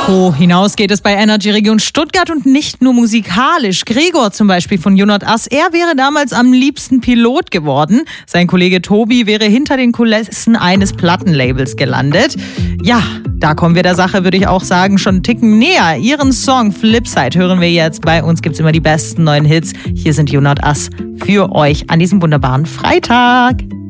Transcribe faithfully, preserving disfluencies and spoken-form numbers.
Co. Hinaus geht es bei Energy Region Stuttgart und nicht nur musikalisch. Gregor zum Beispiel von Junot Ass, er wäre damals am liebsten Pilot geworden. Sein Kollege Tobi wäre hinter den Kulissen eines Plattenlabels gelandet. Ja, da kommen wir der Sache, würde ich auch sagen, schon einen Ticken näher. Ihren Song Flipside hören wir jetzt. Bei uns gibt's immer die besten neuen Hits. Hier sind Junot Ass für euch an diesem wunderbaren Freitag.